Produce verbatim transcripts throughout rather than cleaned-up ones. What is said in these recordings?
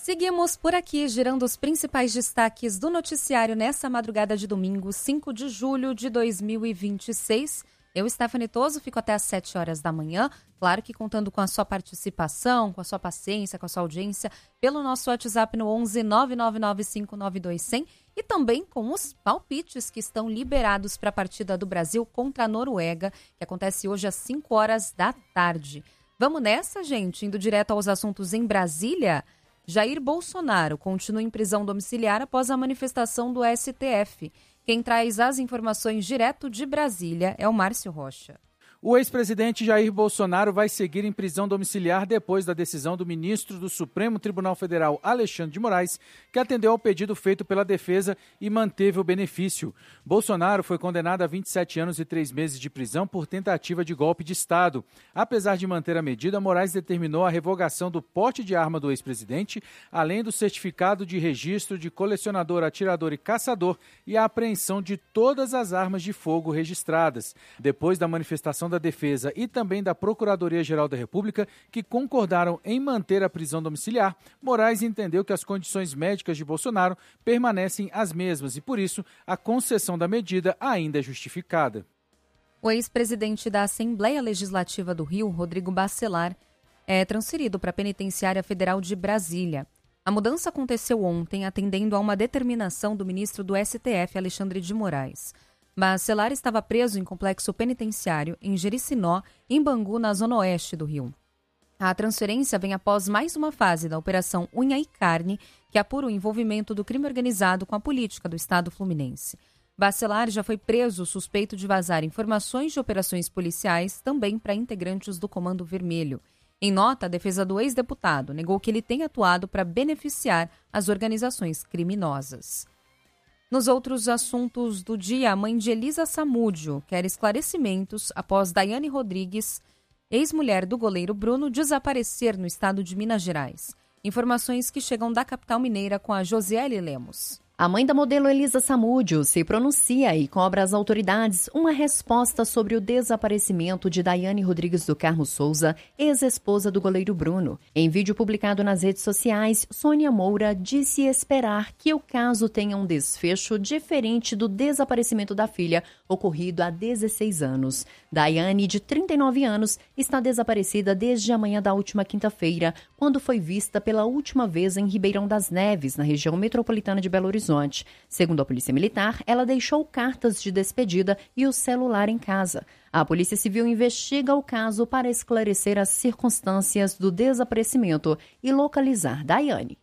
Seguimos por aqui, girando os principais destaques do noticiário nessa madrugada de domingo, cinco de julho de dois mil e vinte e seis. Eu, Stephanie Toso, fico até às sete horas da manhã, claro que contando com a sua participação, com a sua paciência, com a sua audiência, pelo nosso WhatsApp no onze nove nove nove cinco nove dois zero zero e também com os palpites que estão liberados para a partida do Brasil contra a Noruega, que acontece hoje às cinco horas da tarde. Vamos nessa, gente, indo direto aos assuntos em Brasília. Jair Bolsonaro continua em prisão domiciliar após a manifestação do S T F. Quem traz as informações direto de Brasília é o Márcio Rocha. O ex-presidente Jair Bolsonaro vai seguir em prisão domiciliar depois da decisão do ministro do Supremo Tribunal Federal, Alexandre de Moraes, que atendeu ao pedido feito pela defesa e manteve o benefício. Bolsonaro foi condenado a vinte e sete anos e três meses de prisão por tentativa de golpe de Estado. Apesar de manter a medida, Moraes determinou a revogação do porte de arma do ex-presidente, além do certificado de registro de colecionador, atirador e caçador e a apreensão de todas as armas de fogo registradas. Depois da manifestação da Defesa e também da Procuradoria-Geral da República, que concordaram em manter a prisão domiciliar, Moraes entendeu que as condições médicas de Bolsonaro permanecem as mesmas e, por isso, a concessão da medida ainda é justificada. O ex-presidente da Assembleia Legislativa do Rio, Rodrigo Bacelar, é transferido para a Penitenciária Federal de Brasília. A mudança aconteceu ontem, atendendo a uma determinação do ministro do S T F, Alexandre de Moraes. Bacelar estava preso em complexo penitenciário em Jericinó, em Bangu, na zona oeste do Rio. A transferência vem após mais uma fase da Operação Unha e Carne, que apura o envolvimento do crime organizado com a política do Estado fluminense. Bacelar já foi preso suspeito de vazar informações de operações policiais também para integrantes do Comando Vermelho. Em nota, a defesa do ex-deputado negou que ele tenha atuado para beneficiar as organizações criminosas. Nos outros assuntos do dia, a mãe de Elisa Samúdio quer esclarecimentos após Daiane Rodrigues, ex-mulher do goleiro Bruno, desaparecer no estado de Minas Gerais. Informações que chegam da capital mineira com a Josiele Lemos. A mãe da modelo Elisa Samúdio se pronuncia e cobra às autoridades uma resposta sobre o desaparecimento de Daiane Rodrigues do Carmo Souza, ex-esposa do goleiro Bruno. Em vídeo publicado nas redes sociais, Sônia Moura disse esperar que o caso tenha um desfecho diferente do desaparecimento da filha, ocorrido há dezesseis anos. Daiane, de trinta e nove anos, está desaparecida desde a manhã da última quinta-feira, quando foi vista pela última vez em Ribeirão das Neves, na região metropolitana de Belo Horizonte. Segundo a Polícia Militar, ela deixou cartas de despedida e o celular em casa. A Polícia Civil investiga o caso para esclarecer as circunstâncias do desaparecimento e localizar Daiane.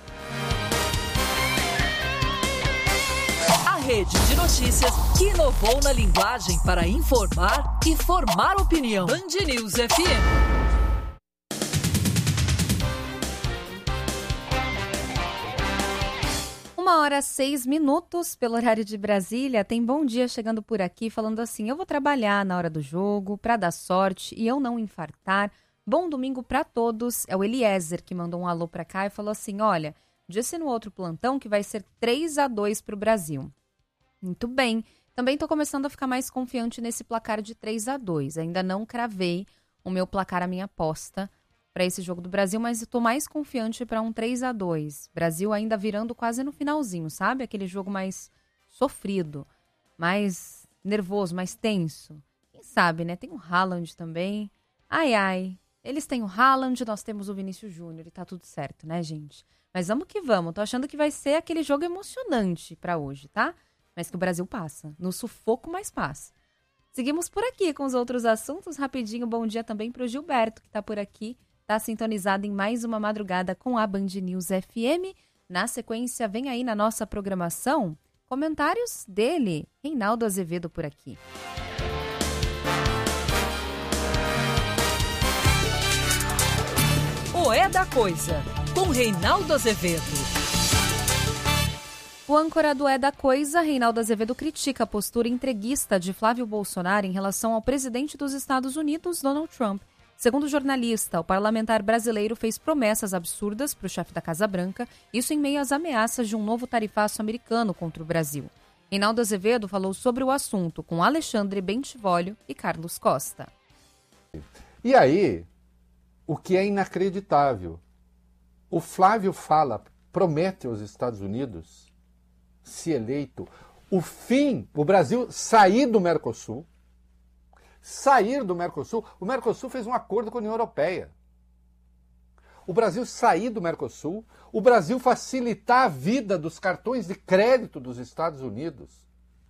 A rede de notícias que inovou na linguagem para informar e formar opinião. Band News F M. Uma hora seis minutos pelo horário de Brasília. Tem Bom Dia chegando por aqui falando assim: eu vou trabalhar na hora do jogo para dar sorte e eu não infartar. Bom domingo para todos. É o Eliezer que mandou um alô para cá e falou assim: olha, disse no outro plantão que vai ser três a dois para o Brasil. Muito bem. Também estou começando a ficar mais confiante nesse placar de três a dois. Ainda não cravei o meu placar, a minha aposta para esse jogo do Brasil, mas estou mais confiante para um três a dois. Brasil ainda virando quase no finalzinho, sabe? Aquele jogo mais sofrido, mais nervoso, mais tenso. Quem sabe, né? Tem o Haaland também. Ai, ai. Eles têm o Haaland, nós temos o Vinícius Júnior e tá tudo certo, né, gente? Mas vamos que vamos. Tô achando que vai ser aquele jogo emocionante para hoje, tá? Mas que o Brasil passa. No sufoco, mas passa. Seguimos por aqui com os outros assuntos. Rapidinho, bom dia também para o Gilberto, que tá por aqui. Está sintonizado em mais uma madrugada com a Band News F M. Na sequência, vem aí na nossa programação comentários dele, Reinaldo Azevedo, por aqui. O É da Coisa, com Reinaldo Azevedo. O âncora do É da Coisa, Reinaldo Azevedo, critica a postura entreguista de Flávio Bolsonaro em relação ao presidente dos Estados Unidos, Donald Trump. Segundo o jornalista, o parlamentar brasileiro fez promessas absurdas para o chefe da Casa Branca, isso em meio às ameaças de um novo tarifaço americano contra o Brasil. Reinaldo Azevedo falou sobre o assunto com Alexandre Bentivolio e Carlos Costa. E aí, o que é inacreditável, O Flávio fala, promete aos Estados Unidos, se eleito, o fim, o Brasil sair do Mercosul, sair do Mercosul. O Mercosul fez um acordo com a União Europeia. O Brasil sair do Mercosul, o Brasil facilitar a vida dos cartões de crédito dos Estados Unidos.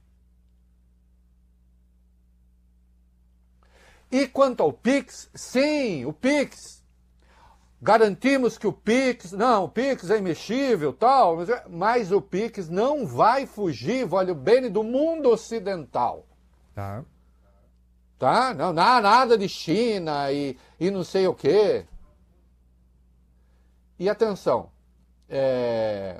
E quanto ao Pix, sim, o Pix. Garantimos que o Pix, não, o Pix é imexível, tal, mas o Pix não vai fugir, olha bem, do mundo ocidental. Tá. Tá? Não, nada de China e, e não sei o quê. E atenção, é...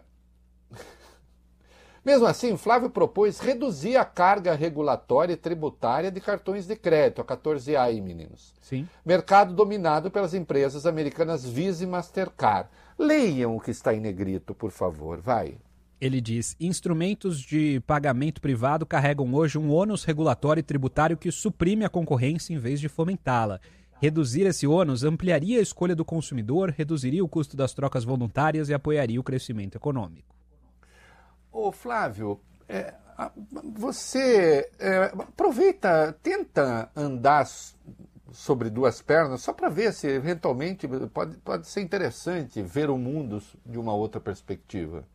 mesmo assim, Flávio propôs reduzir a carga regulatória e tributária de cartões de crédito, a quatorze A aí, meninos. Sim. Mercado dominado pelas empresas americanas Visa e Mastercard. Leiam o que está em negrito, por favor, vai. Ele diz, instrumentos de pagamento privado carregam hoje um ônus regulatório e tributário que suprime a concorrência em vez de fomentá-la. Reduzir esse ônus ampliaria a escolha do consumidor, reduziria o custo das trocas voluntárias e apoiaria o crescimento econômico. Ô Flávio, é, você é, aproveita, tenta andar sobre duas pernas só para ver se eventualmente pode, pode ser interessante ver o mundo de uma outra perspectiva.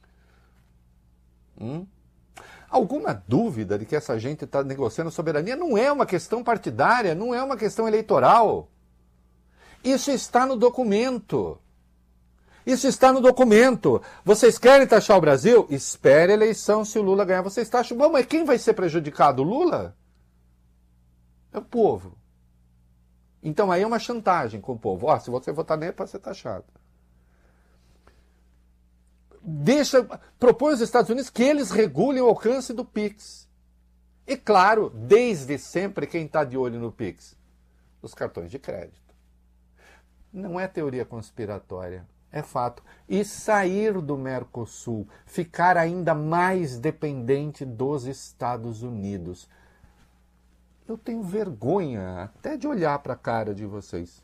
Hum? Alguma dúvida de que essa gente está negociando soberania? Não é uma questão partidária, não é uma questão eleitoral. Isso está no documento. Isso está no documento. Vocês querem taxar o Brasil? Espere a eleição, se o Lula ganhar, vocês taxam. Bom, mas quem vai ser prejudicado? O Lula? É o povo. Então aí é uma chantagem com o povo. Ó, se você votar nele, pode ser taxado. Deixa, propõe aos Estados Unidos que eles regulem o alcance do Pix. E claro, desde sempre, quem está de olho no Pix? Os cartões de crédito. Não é teoria conspiratória, é fato. E sair do Mercosul, ficar ainda mais dependente dos Estados Unidos. Eu tenho vergonha até de olhar para a cara de vocês.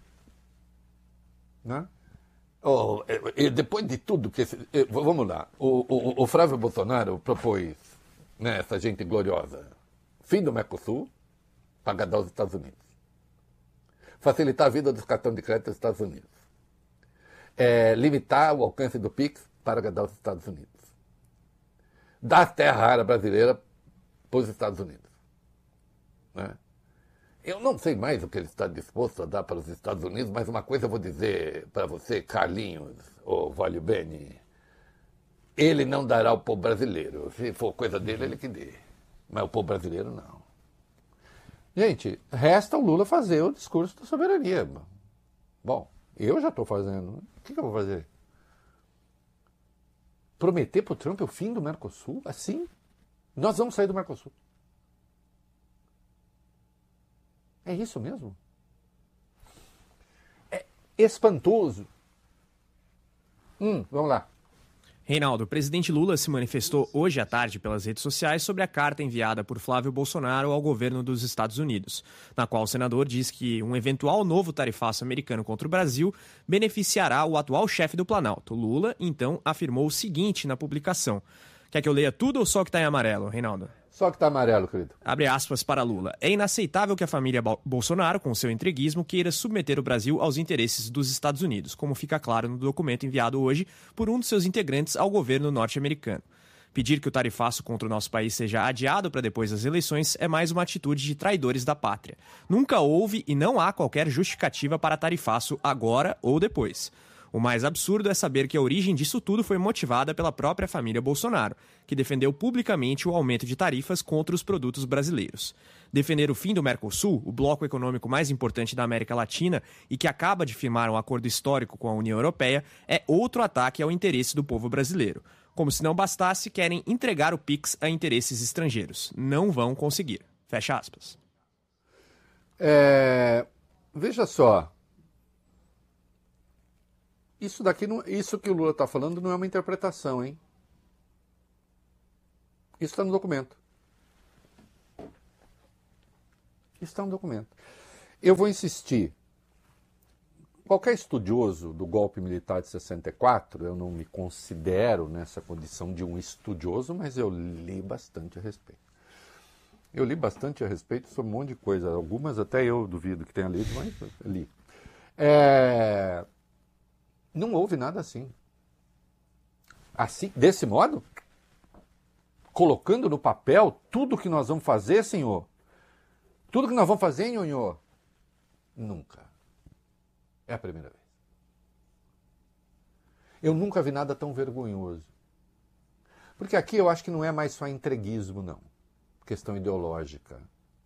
Né? Oh, e depois de tudo que... Esse, vamos lá, o, o, o Flávio Bolsonaro propôs, né, essa gente gloriosa, fim do Mercosul, pagar aos Estados Unidos. Facilitar a vida dos cartões de crédito dos Estados Unidos. É, limitar o alcance do Pix para agradar os Estados Unidos. Dar terra rara brasileira para os Estados Unidos. Né? Eu não sei mais o que ele está disposto a dar para os Estados Unidos, mas uma coisa eu vou dizer para você, Carlinhos, ou Valho Bene, ele não dará ao povo brasileiro. Se for coisa dele, ele que dê. Mas o povo brasileiro, não. Gente, resta o Lula fazer o discurso da soberania. Bom, eu já estou fazendo. O que, que eu vou fazer? Prometer para o Trump o fim do Mercosul? Assim? Nós vamos sair do Mercosul. É isso mesmo? É espantoso. Hum, vamos lá. Reinaldo, o presidente Lula se manifestou hoje à tarde pelas redes sociais sobre a carta enviada por Flávio Bolsonaro ao governo dos Estados Unidos, na qual o senador diz que um eventual novo tarifaço americano contra o Brasil beneficiará o atual chefe do Planalto. Lula, então, afirmou o seguinte na publicação. Quer que eu leia tudo ou só que está em amarelo, Reinaldo? Só que está amarelo, querido. Abre aspas para Lula. É inaceitável que a família Bolsonaro, com seu entreguismo, queira submeter o Brasil aos interesses dos Estados Unidos, como fica claro no documento enviado hoje por um dos seus integrantes ao governo norte-americano. Pedir que o tarifaço contra o nosso país seja adiado para depois das eleições é mais uma atitude de traidores da pátria. Nunca houve e não há qualquer justificativa para tarifaço agora ou depois. O mais absurdo é saber que a origem disso tudo foi motivada pela própria família Bolsonaro, que defendeu publicamente o aumento de tarifas contra os produtos brasileiros. Defender o fim do Mercosul, o bloco econômico mais importante da América Latina e que acaba de firmar um acordo histórico com a União Europeia, é outro ataque ao interesse do povo brasileiro. Como se não bastasse, querem entregar o Pix a interesses estrangeiros. Não vão conseguir. Fecha aspas. É... Veja só. Isso daqui, não, isso que o Lula está falando não é uma interpretação, hein? Isso está no documento. Isso está no documento. Eu vou insistir. qualquer estudioso do golpe militar de sessenta e quatro, eu não me considero nessa condição de um estudioso, mas eu li bastante a respeito. Eu li bastante a respeito sobre um monte de coisa, algumas até eu duvido que tenha lido, mas li. É... Não houve nada assim. Assim, desse modo, colocando no papel tudo que nós vamos fazer, senhor. Tudo que nós vamos fazer, nhonhô. Nunca. É a primeira vez. Eu nunca vi nada tão vergonhoso. Porque aqui eu acho que não é mais só entreguismo, não. Questão ideológica.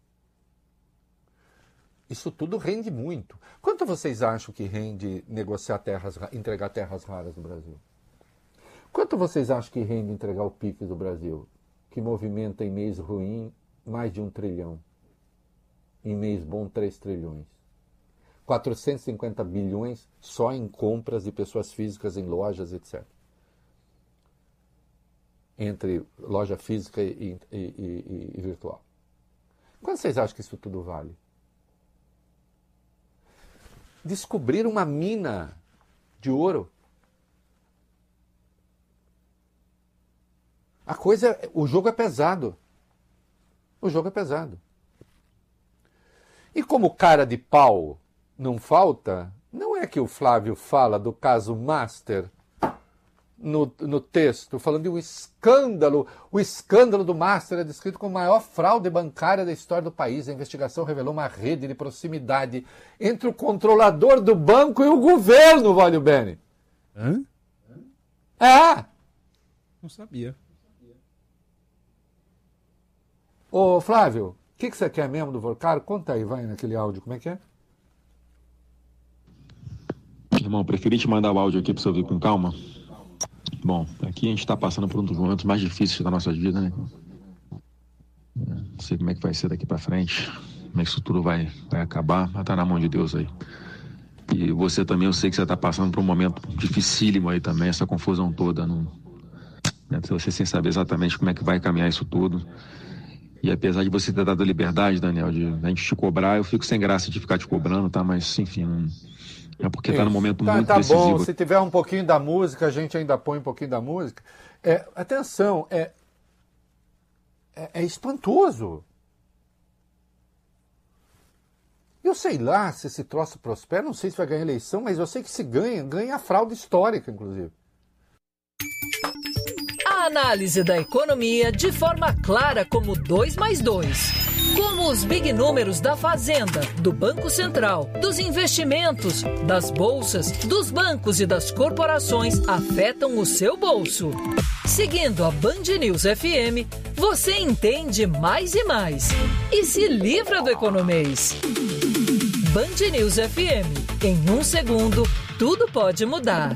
Isso tudo rende muito. Quanto vocês acham que rende negociar terras, entregar terras raras no Brasil? Quanto vocês acham que rende entregar o P I C do Brasil? Que movimenta em mês ruim mais de um trilhão. Em mês bom, três trilhões. quatrocentos e cinquenta bilhões só em compras de pessoas físicas em lojas, etcétera. Entre loja física e, e, e, e virtual. Quanto vocês acham que isso tudo vale? Descobrir uma mina de ouro. A coisa, o jogo é pesado. O jogo é pesado. E como cara de pau não falta, não é que o Flávio fala do caso Master no, no texto, falando de um escândalo. O escândalo do Master é descrito como a maior fraude bancária da história do país. A investigação revelou uma rede de proximidade entre o controlador do banco e o governo, Valio Bene. Hã? É! Não sabia. Ô, Flávio, o que, que você quer mesmo do Vorcaro? Conta aí, vai naquele áudio, como é que é? Irmão, preferi te mandar o áudio aqui para você ouvir com calma. Bom, aqui a gente está passando por um dos momentos mais difíceis da nossa vida, né? Não sei como é que vai ser daqui para frente, como é que isso tudo vai, vai acabar, mas tá na mão de Deus aí. E você também, eu sei que você está passando por um momento dificílimo aí também, essa confusão toda. Não, né? Você sem saber exatamente como é que vai caminhar isso tudo. E apesar de você ter dado a liberdade, Daniel, de a gente te cobrar, eu fico sem graça de ficar te cobrando, tá? Mas, enfim, não... é porque está num momento tá, muito tá decisivo. Bom, se tiver um pouquinho da música, a gente ainda põe um pouquinho da música. É, atenção, é, é, é espantoso. Eu sei lá se esse troço prospera, não sei se vai ganhar eleição, mas eu sei que se ganha, ganha a fraude histórica, inclusive. A análise da economia de forma clara como dois mais dois. Como os big números da Fazenda, do Banco Central, dos investimentos, das bolsas, dos bancos e das corporações afetam o seu bolso. Seguindo a Band News F M, você entende mais e mais e se livra do economês. Band News F M. Em um segundo, tudo pode mudar.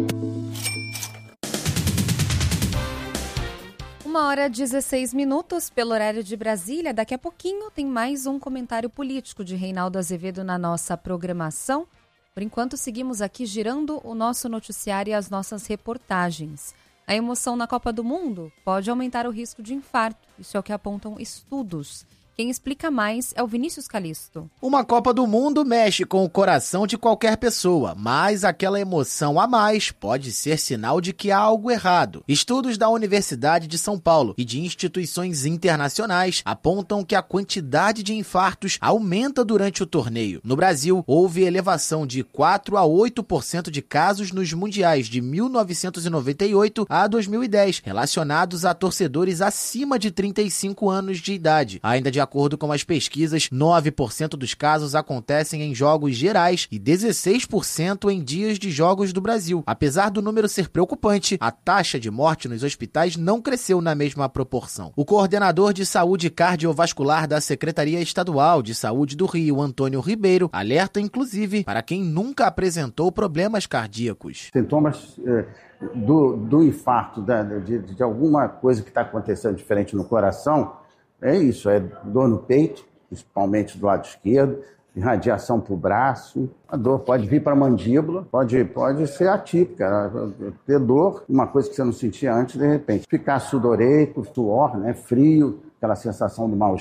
Uma hora e dezesseis minutos pelo horário de Brasília. Daqui a pouquinho tem mais um comentário político de Reinaldo Azevedo na nossa programação. Por enquanto, seguimos aqui girando o nosso noticiário e as nossas reportagens. A emoção na Copa do Mundo pode aumentar o risco de infarto. Isso é o que apontam estudos. Quem explica mais é o Vinícius Calisto. Uma Copa do Mundo mexe com o coração de qualquer pessoa, mas aquela emoção a mais pode ser sinal de que há algo errado. Estudos da Universidade de São Paulo e de instituições internacionais apontam que a quantidade de infartos aumenta durante o torneio. No Brasil, houve elevação de quatro a oito por cento de casos nos mundiais de mil novecentos e noventa e oito a dois mil e dez, relacionados a torcedores acima de trinta e cinco anos de idade. Ainda de acordo com as pesquisas, nove por cento dos casos acontecem em jogos gerais e dezesseis por cento em dias de jogos do Brasil. Apesar do número ser preocupante, a taxa de morte nos hospitais não cresceu na mesma proporção. O coordenador de saúde cardiovascular da Secretaria Estadual de Saúde do Rio, Antônio Ribeiro, alerta inclusive para quem nunca apresentou problemas cardíacos. Sintomas eh, do, do infarto, da, de, de alguma coisa que está acontecendo diferente no coração, é isso, é dor no peito, principalmente do lado esquerdo, irradiação para o braço. A dor pode vir para a mandíbula, pode, pode ser atípica, ter dor, uma coisa que você não sentia antes, de repente. Ficar sudoreico, suor, né, frio, aquela sensação do mal-estar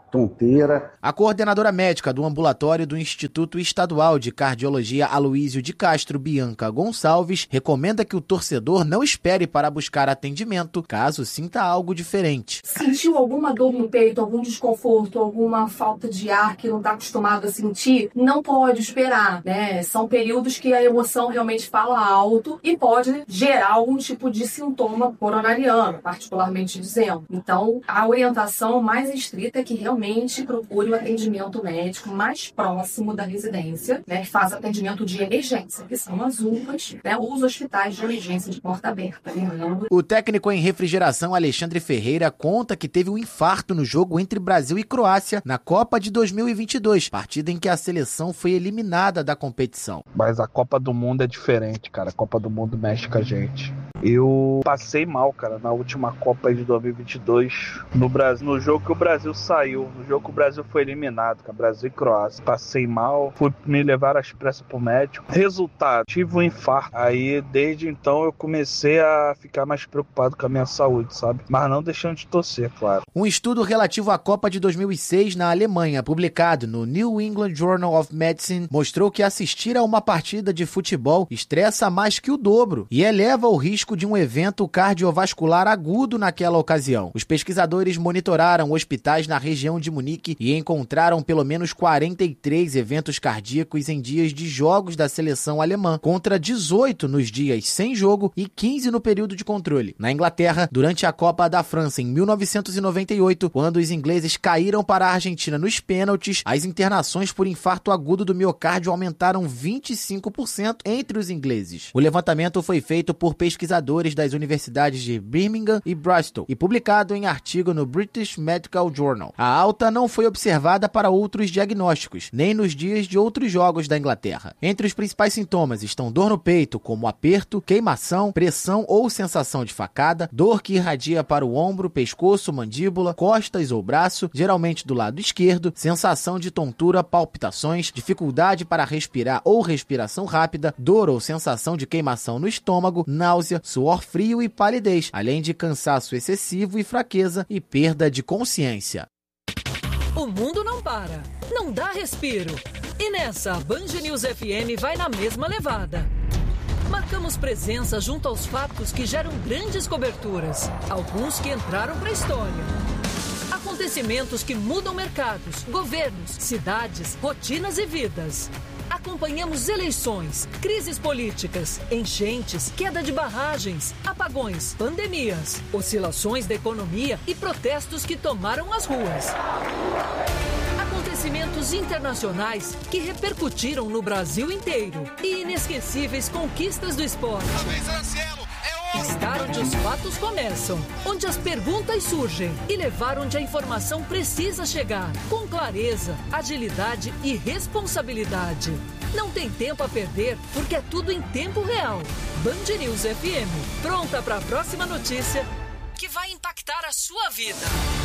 tonteira. A coordenadora médica do ambulatório do Instituto Estadual de Cardiologia Aloísio de Castro, Bianca Gonçalves, recomenda que o torcedor não espere para buscar atendimento caso sinta algo diferente. Sentiu alguma dor no peito, algum desconforto, alguma falta de ar que não está acostumado a sentir, não pode esperar, né? São períodos que a emoção realmente fala alto e pode gerar algum tipo de sintoma coronariano, particularmente dizendo. Então, a orientação mais estrita é que realmente procure o atendimento médico mais próximo da residência, né? Que faça atendimento de emergência, que são as U P As, né? Ou os hospitais de emergência de porta aberta. Lembrando. O técnico em refrigeração Alexandre Ferreira conta que teve um infarto no jogo entre Brasil e Croácia na Copa de dois mil e vinte e dois, partida em que a seleção foi eliminada da competição. Mas a Copa do Mundo é diferente, cara. A Copa do Mundo mexe com a gente. Eu passei mal, cara, na última Copa de dois mil e vinte e dois, no Brasil, no jogo que o Brasil saiu, no jogo que o Brasil foi eliminado, cara, Brasil e Croácia. Passei mal, fui me levar às pressas pro médico. Resultado, tive um infarto. Aí, desde então, eu comecei a ficar mais preocupado com a minha saúde, sabe? Mas não deixando de torcer, claro. Um estudo relativo à Copa de dois mil e seis na Alemanha, publicado no New England Journal of Medicine, mostrou que assistir a uma partida de futebol estressa mais que o dobro e eleva o risco de um evento cardiovascular agudo naquela ocasião. Os pesquisadores monitoraram hospitais na região de Munique e encontraram pelo menos quarenta e três eventos cardíacos em dias de jogos da seleção alemã, contra dezoito nos dias sem jogo e quinze no período de controle. Na Inglaterra, durante a Copa da França em mil novecentos e noventa e oito, quando os ingleses caíram para a Argentina nos pênaltis, as internações por infarto agudo do miocárdio aumentaram vinte e cinco por cento entre os ingleses. O levantamento foi feito por pesquisadores das universidades de Birmingham e Bristol e publicado em artigo no British Medical Journal. A alta não foi observada para outros diagnósticos, nem nos dias de outros jogos da Inglaterra. Entre os principais sintomas estão dor no peito, como aperto, queimação, pressão ou sensação de facada, dor que irradia para o ombro, pescoço, mandíbula, costas ou braço, geralmente do lado esquerdo, sensação de tontura, palpitações, dificuldade para respirar ou respiração rápida, dor ou sensação de queimação no estômago, náusea, suor frio e palidez, além de cansaço excessivo e fraqueza e perda de consciência. O mundo não para, não dá respiro. E nessa, a Band News F M vai na mesma levada. Marcamos presença junto aos fatos que geram grandes coberturas, alguns que entraram para a história. Acontecimentos que mudam mercados, governos, cidades, rotinas e vidas. Acompanhamos eleições, crises políticas, enchentes, queda de barragens, apagões, pandemias, oscilações da economia e protestos que tomaram as ruas. Acontecimentos internacionais que repercutiram no Brasil inteiro e inesquecíveis conquistas do esporte. Estar onde os fatos começam, onde as perguntas surgem e levar onde a informação precisa chegar, com clareza, agilidade e responsabilidade. Não tem tempo a perder, porque é tudo em tempo real. Band News F M, pronta para a próxima notícia que vai impactar a sua vida.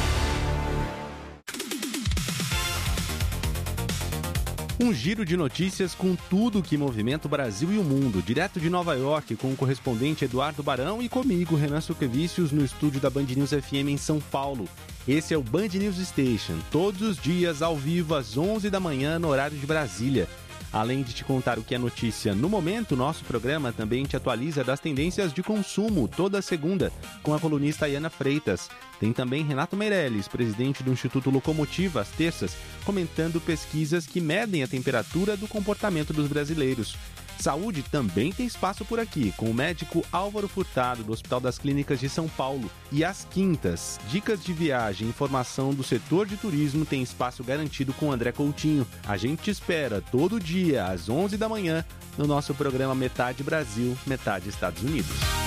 Um giro de notícias com tudo que movimenta o Brasil e o mundo, direto de Nova York, com o correspondente Eduardo Barão e comigo, Renan Suquevicius, no estúdio da Band News F M em São Paulo. Esse é o Band News Station, todos os dias ao vivo às onze da manhã no horário de Brasília. Além de te contar o que é notícia no momento, nosso programa também te atualiza das tendências de consumo toda segunda, com a colunista Iana Freitas. Tem também Renato Meirelles, presidente do Instituto Locomotiva, às terças, comentando pesquisas que medem a temperatura do comportamento dos brasileiros. Saúde também tem espaço por aqui, com o médico Álvaro Furtado, do Hospital das Clínicas de São Paulo. E às quintas, dicas de viagem e informação do setor de turismo tem espaço garantido com André Coutinho. A gente te espera todo dia, às onze da manhã, no nosso programa Metade Brasil, Metade Estados Unidos.